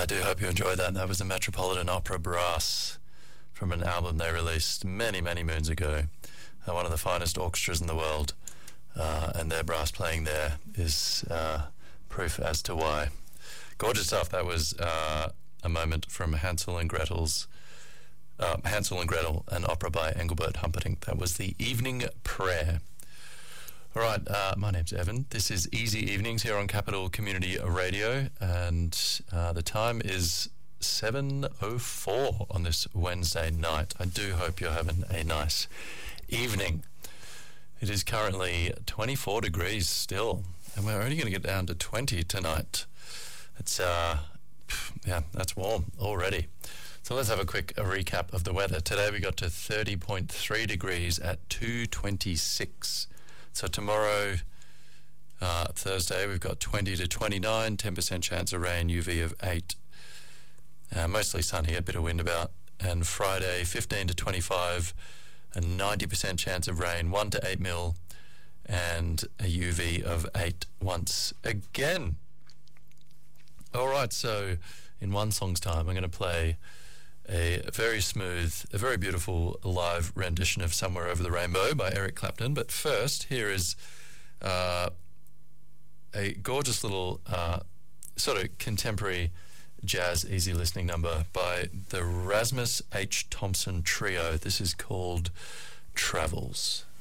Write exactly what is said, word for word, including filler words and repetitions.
I do hope you enjoyed that. That was the Metropolitan Opera Brass from an album they released many, many moons ago. Uh, one of the finest orchestras in the world, uh, and their brass playing there is uh, proof as to why. Gorgeous stuff. That was uh, a moment from Hansel and Gretel's uh, Hansel and Gretel, an opera by Engelbert Humperdinck. That was the Evening Prayer. All right, uh, my name's Evan. This is Easy Evenings here on Capital Community Radio, and uh, the time is seven oh four on this Wednesday night. I do hope you're having a nice evening. It is currently twenty-four degrees still, and we're only going to get down to twenty tonight. It's, uh, yeah, that's warm already. So let's have a quick a recap of the weather. Today we got to thirty point three degrees at two twenty-six. So tomorrow, uh, Thursday, we've got twenty to twenty-nine, ten percent chance of rain, U V of eight. Uh, mostly sunny, a bit of wind about. And Friday, fifteen to twenty-five, a ninety percent chance of rain, one to eight mil, and a U V of eight once again. All right, so in one song's time, I'm going to play a very smooth, a very beautiful live rendition of Somewhere Over the Rainbow by Eric Clapton. But first, here is uh, a gorgeous little uh, sort of contemporary jazz easy listening number by the Rasmus H. Thompson Trio. This is called Travels.